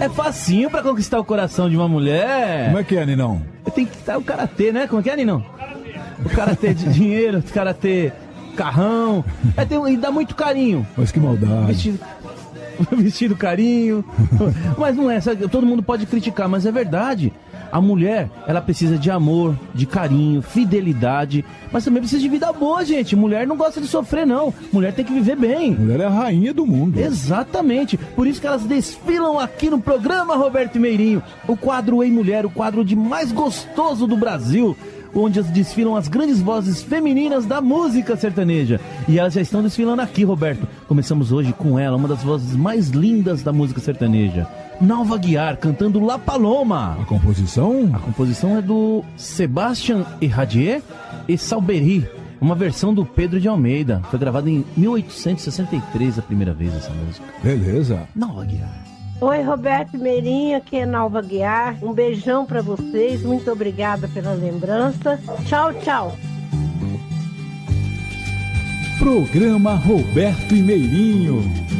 É facinho pra conquistar o coração de uma mulher. Como é que é, Ninão? Tem que estar o karatê, né? Como é que é, Ninão? O karatê de dinheiro, o karatê carrão. E dá muito carinho. Mas que maldade. Vestido carinho. Mas não é, sabe? Todo mundo pode criticar, mas é verdade. A mulher, ela precisa de amor, de carinho, fidelidade, mas também precisa de vida boa, gente. Mulher não gosta de sofrer, não. Mulher tem que viver bem. Mulher é a rainha do mundo. Exatamente. Por isso que elas desfilam aqui no programa Roberto e Meirinho. O quadro Ei Mulher, o quadro de mais gostoso do Brasil, onde desfilam as grandes vozes femininas da música sertaneja. E elas já estão desfilando aqui, Roberto. Começamos hoje com ela, uma das vozes mais lindas da música sertaneja, Nalva Guiar, cantando La Paloma. A composição? A composição é do Sebastián Irradier e Salberi, uma versão do Pedro de Almeida. Foi gravada em 1863 a primeira vez essa música. Beleza. Nalva Guiar. Oi, Roberto Meirinho, aqui é Nalva Guiar. Um beijão pra vocês, muito obrigada pela lembrança. Tchau, tchau. Programa Roberto e Meirinho.